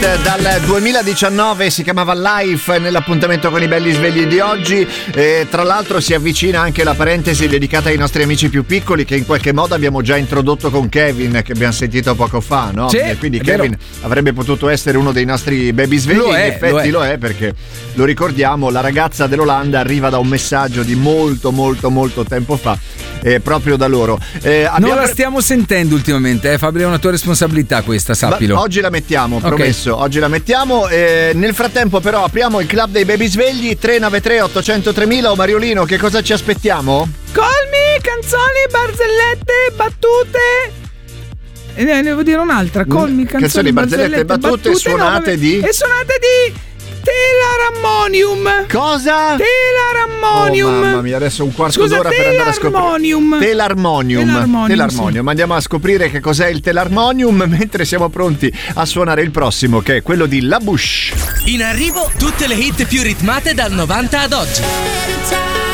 Dal 2019 si chiamava Life nell'appuntamento con i belli svegli di oggi. Tra l'altro si avvicina anche la parentesi dedicata ai nostri amici più piccoli, che in qualche modo abbiamo già introdotto con Kevin, che abbiamo sentito poco fa, no? Sì, e quindi Kevin avrebbe potuto essere uno dei nostri baby svegli. In effetti lo è, perché lo ricordiamo, la ragazza dell'Olanda arriva da un messaggio di molto tempo fa, proprio da loro. Non la stiamo sentendo ultimamente, Fabio, è una tua responsabilità questa, sappilo. Oggi la mettiamo, Okay. promesso, oggi la mettiamo. Nel frattempo però apriamo il club dei baby svegli. 393 800 3000. Mariolino, che cosa ci aspettiamo? Colmi, canzoni, barzellette, battute. Ne devo dire un'altra. Colmi, canzoni, barzellette e battute suonate di... E suonate di Telarammonium. Cosa? Telarammonium. Oh, mamma mia, adesso un quarto d'ora per andare a scoprire. Telarmonium. Andiamo a scoprire che cos'è il telarmonium mentre siamo pronti a suonare il prossimo, che è quello di La Bouche. In arrivo tutte le hit più ritmate dal 90 ad oggi.